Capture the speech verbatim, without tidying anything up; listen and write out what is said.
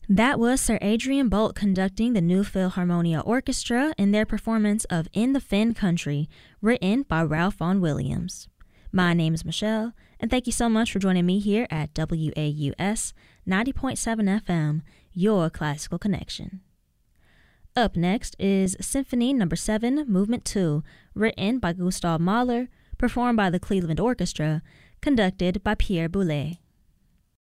That was Sir Adrian Boult conducting the New Philharmonia Orchestra in their performance of In the Fen Country, written by Ralph Vaughan Williams. My name is Michelle, and thank you so much for joining me here at W A U S ninety point seven F M, your classical connection. Up next is Symphony Number seven, Movement two, written by Gustav Mahler, performed by the Cleveland Orchestra, conducted by Pierre Boulez.